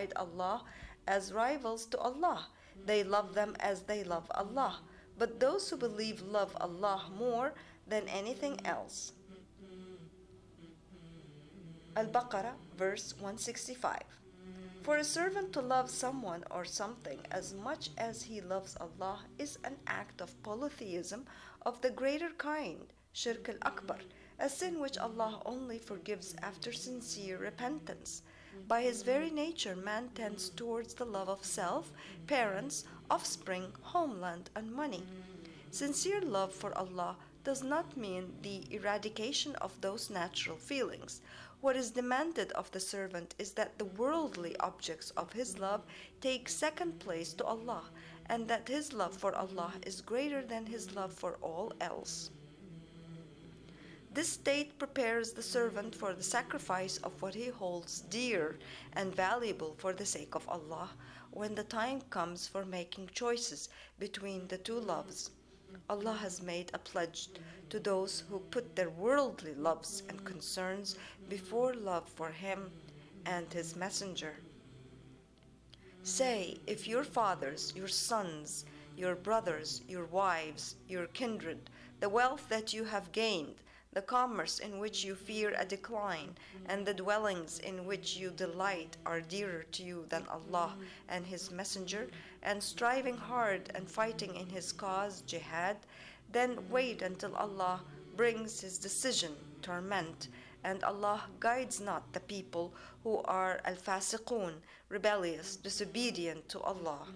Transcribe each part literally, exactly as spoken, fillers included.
classified Allah as rivals to Allah. They love them as they love Allah. But those who believe love Allah more than anything else. Al-Baqarah, verse one sixty-five. For a servant to love someone or something as much as he loves Allah is an act of polytheism of the greater kind, Shirk al-Akbar, a sin which Allah only forgives after sincere repentance. By his very nature, man tends towards the love of self, parents, offspring, homeland, and money. Sincere love for Allah does not mean the eradication of those natural feelings. What is demanded of the servant is that the worldly objects of his love take second place to Allah, and that his love for Allah is greater than his love for all else. This state prepares the servant for the sacrifice of what he holds dear and valuable for the sake of Allah when the time comes for making choices between the two loves. Allah has made a pledge to those who put their worldly loves and concerns before love for Him and His Messenger. Say, if your fathers, your sons, your brothers, your wives, your kindred, the wealth that you have gained, the commerce in which you fear a decline, and the dwellings in which you delight are dearer to you than Allah and His Messenger, and striving hard and fighting in His cause, jihad, then wait until Allah brings His decision, torment, and Allah guides not the people who are al-fasiqun, rebellious, disobedient to Allah.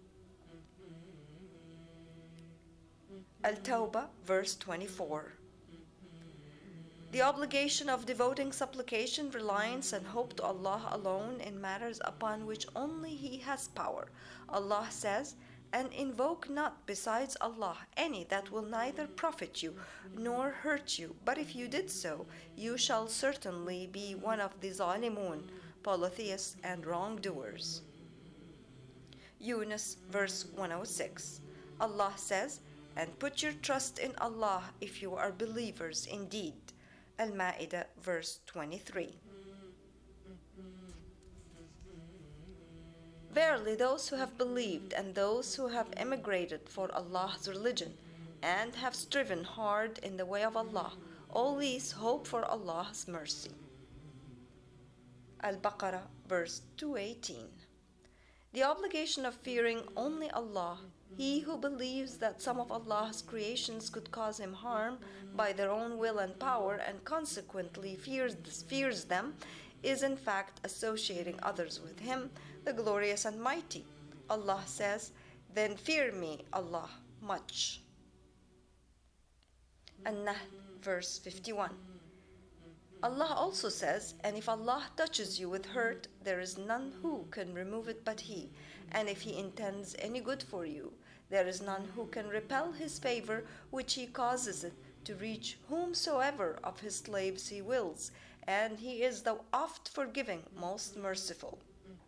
Al-Tawbah, verse twenty-four. The obligation of devoting supplication, reliance, and hope to Allah alone in matters upon which only He has power. Allah says, "And invoke not besides Allah any that will neither profit you nor hurt you, but if you did so, you shall certainly be one of the zalimun, polytheists and wrongdoers." Yunus, verse one oh six. Allah says, "And put your trust in Allah if you are believers indeed." Al-Ma'idah, verse twenty-three. Verily, those who have believed and those who have emigrated for Allah's religion and have striven hard in the way of Allah, all these hope for Allah's mercy. Al-Baqarah, verse two eighteen. The obligation of fearing only Allah, he who believes that some of Allah's creations could cause him harm by their own will and power and consequently fears, fears them, is in fact associating others with Him, the glorious and mighty. Allah says, "Then fear me, Allah, much." An-Nahl, verse fifty-one. Allah also says, "And if Allah touches you with hurt, there is none who can remove it but He. And if He intends any good for you, there is none who can repel His favor which He causes it to reach whomsoever of His slaves He wills. And He is the oft forgiving, most merciful."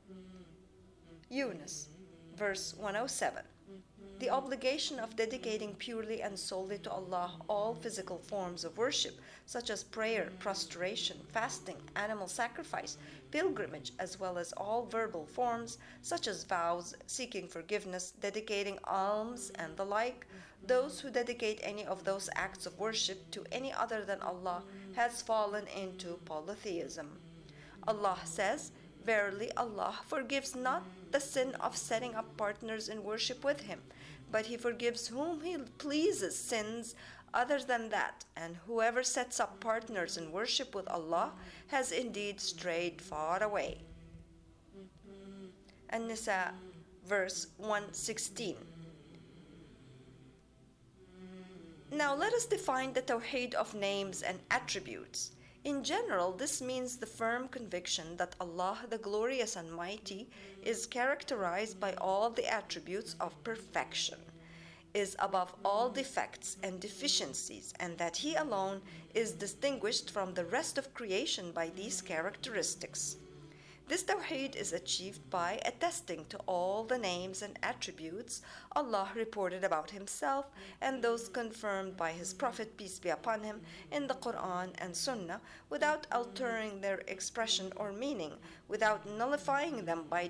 Yunus, verse one oh seven. The obligation of dedicating purely and solely to Allah all physical forms of worship, such as prayer, prostration, fasting, animal sacrifice, pilgrimage, as well as all verbal forms, such as vows, seeking forgiveness, dedicating alms, and the like. Those who dedicate any of those acts of worship to any other than Allah has fallen into polytheism. Allah says, "Verily, Allah forgives not the sin of setting up partners in worship with Him, but He forgives whom He pleases sins other than that, and whoever sets up partners in worship with Allah has indeed strayed far away." An-Nisa, verse one sixteen. Now let us define the Tawheed of names and attributes. In general, this means the firm conviction that Allah, the glorious and mighty, is characterized by all the attributes of perfection, is above all defects and deficiencies, and that He alone is distinguished from the rest of creation by these characteristics. This Tawheed is achieved by attesting to all the names and attributes Allah reported about Himself and those confirmed by His Prophet, peace be upon him, in the Quran and Sunnah, without altering their expression or meaning, without nullifying them by